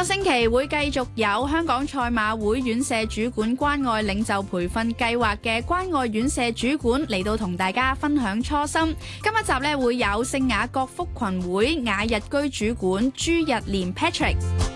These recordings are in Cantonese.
個星期會繼續有香港賽馬會院舍主管關愛領袖培訓計劃嘅關愛院舍主管嚟到同大家分享初心。今一集咧會有聖雅各福群會雅日居主管朱日蓮 Patrick。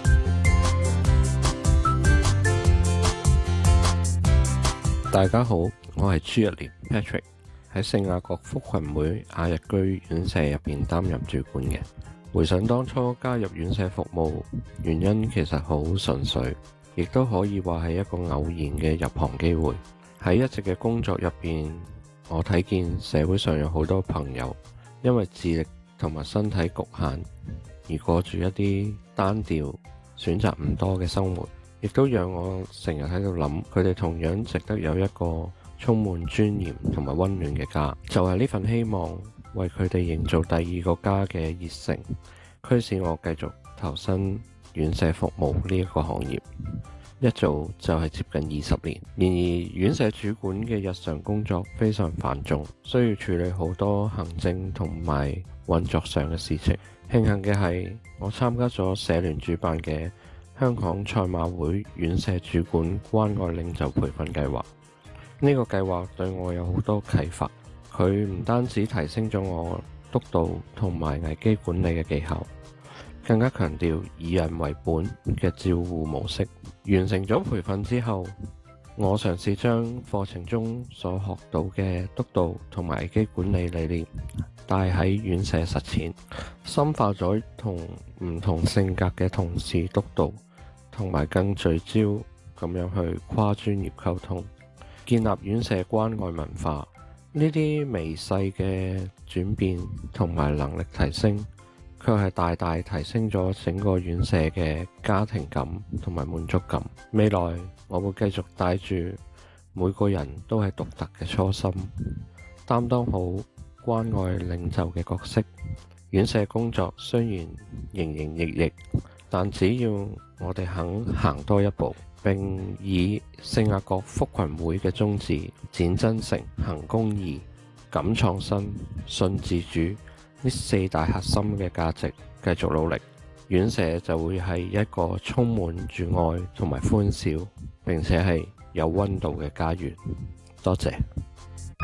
大家好，我係朱日蓮 Patrick， 喺聖雅各福群會雅日居院舍入邊擔任主管嘅。回想當初加入院舍服務，原因其實好純粹，亦都可以話係一個偶然嘅入行機會。喺一直嘅工作入邊，我睇見社會上有好多朋友因為智力同埋身體局限而過住一啲單調、選擇唔多嘅生活，亦都讓我成日喺度諗，佢哋同樣值得有一個充滿尊嚴同埋溫暖嘅家。就係呢份希望，為佢哋營造第二個家嘅熱誠，驅使我繼續投身院舍服務呢一個行業。一做就係接近20年。然而，院舍主管嘅日常工作非常繁重，需要處理好多行政同埋運作上嘅事情。慶幸嘅係，我參加咗社聯主辦嘅香港賽馬會院舍主管關愛領袖培訓計劃。呢個計劃對我有好多啟發。佢唔單止提升咗我督導同埋危機管理嘅技巧，更加強調以人為本嘅照護模式。完成咗培訓之後，我嘗試將課程中所學到嘅督導同埋危機管理理念帶喺院舍實踐，深化咗同唔同性格嘅同事督導，同埋更聚焦咁樣去跨專業溝通，建立院舍關愛文化。呢啲微細嘅轉變同埋能力提升，卻係大大提升咗整個院舍嘅家庭感同埋滿足感。未來我會繼續帶住每個人都係獨特嘅初心，擔當好關愛領袖嘅角色。院舍工作雖然營營役役，但只要我哋肯行多一步，並以聖雅各福群會嘅宗旨，展真誠、行公義、敢創新、信自主呢4大核心嘅價值繼續努力，院舍就會係一個充滿住愛同埋歡笑，並且係有溫度嘅家園。多謝。